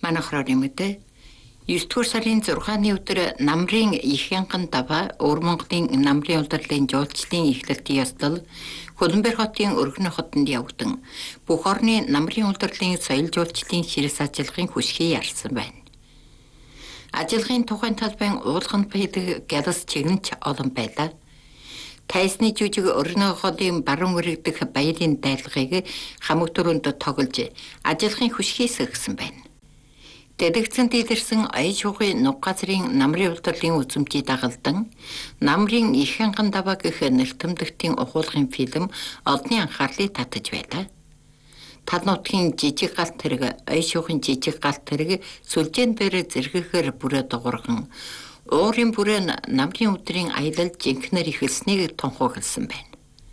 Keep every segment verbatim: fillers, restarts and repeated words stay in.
манайхаар нэмэдэ есдүгээр сарын зургааны өдөр намрын их янган даваа Өвөр Монголын намрын улирлын жуулчлалын эхлэлтийн ёслол Хөлбөмбөр хотын өргөнө хотод явагдан бүх орны намрын улирлын соёл жуулчлалын ширээс ажиллахын хүсхий ярьсан байна. Ажиллахын тухайн талбайн уулганд байдаг гялс чигнч олон байлаа. Тайсны жүжиг өргөнө хотын баруун өргөдөх баярын дайлгыг хамаг төрөнд тоглож ажиллахын хүсхийс өгсөн байна. Тэдэгцэн дэлэрсэн аяж хуугийн нуг газрын намрын улирлын үзмжийг дагалдан намрын их янган даваа гэх нэртэмдэгтийн ухуулгын фильм одны анхаарлыг татаж байлаа. Тал нутгийн жижиг галт тэрэг, аяж хуугийн жижиг галт тэрэг сүлжээн дээр зэрэгээр бүрээ дуурган уурын бүрээ намрын өдрийн аялал жинхнэр ихэлснийг тунхагласан байна.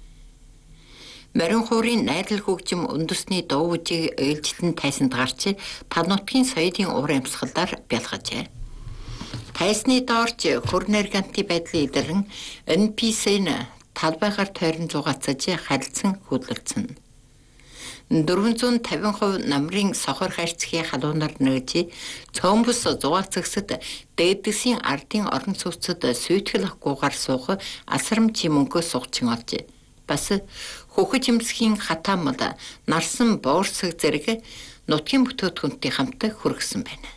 Марин хуурын найдал хөгжим үндэсний дуу үжиг ээлжлэн тайсанд гарч тал нутгийн соёлын уур амьсгалаар бялгажээ. Тайсны доорч хөр нарганти байдлын идэрэн эн пи си-н талбайгаар тойрон зугаацаж харилцан хөдөлгцөн. дөрвөн зуун тавин хувь намрын сохор хайрцгийн халуунаар нэгж цөмбөс зугаацагсад дээдсийн ардын орон сууцад сүйтгэл ахгүйгээр суух асрамжийн мөнгөө сугчин олж бас хөхөж имсхийн хатаамд нарсан боорсог зэрэг нутгийн бүтээгдэхүүнтэй хамт хүргэсэн байна.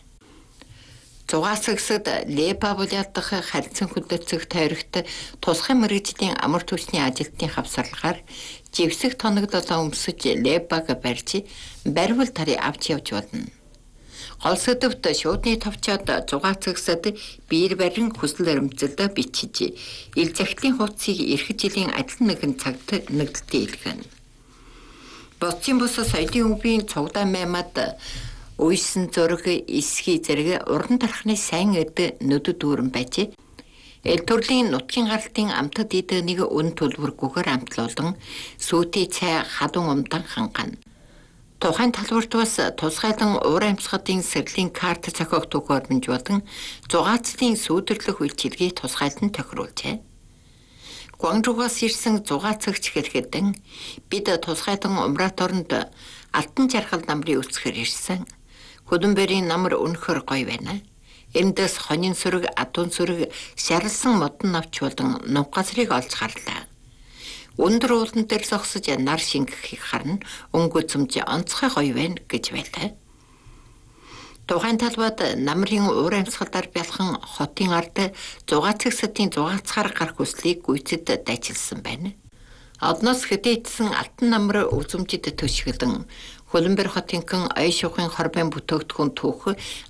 Зугаасагсад лепа булядах харьцан хөдөлцөх тойрогт тусгай мэргэжлийн амар түлхний ажилтны хавсарлагаар живсэг тоноглолоо өмсөж лепаг барьж баривал тари авч явж болно. Гол сэдвт шуудны товчоод зугаацагсад биер барин хүсэл өрөмцөлд бичиж ил захидлын хуудсыг эх жилийн адил нэгэн цагт нэгдэлтэй илгэнэ. Боцын бус соёлын өвийн цугдаа маймад уйсан зураг эсхий зэрэг уран тархины сайн эд нүдэд дүүрэн байж эл төрлийн нутгийн гарлтын амтд эднийг өн төлбөргүйгээр амтлуулан сүйтэй цай хадун умдан хангана. Тухайн талбарт бас тусгайлан уур амьсгалын сэрлийн карт зохиох төгөөрөмж болон зугаацлын сүйдэрлэх үйлчилгээг тусгайлан тохируулжээ. Гуанчжуугаас ирсэн зугаацагч хэрхэдэн бид тусгайлан умрат оронд алтан жаргал намрын үсгээр ирсэн. Хөлбөмбөрийн намар өнөхөр гоё байна. Эндээс хонин сүрэг, адуун сүрэг, шаралсан модон навч болон нуг газрыг олж харлаа. Өндөр уулан дээр зогсож нар шингэхийг харна өнгө зэмж онцгой гоё байна гэж байлаа. Тухайн талбайд намрын уур амьсгалаар бялхан хотын ард зугаацагсдын зугаацгаар гарах хүслийг гүйцэд дайчилсан байна. Одноос хөдөөдсөн алтан намар үзмжид төшгөлөн Хөлбөмбөр хотынхан аяж шуухын хорбын бүтээгдэхүүн түүх